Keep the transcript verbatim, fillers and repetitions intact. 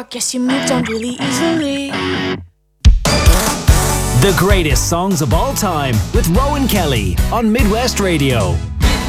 rock, guess you moved on really easily. The greatest songs of all time with Rowan Kelly on Midwest Radio.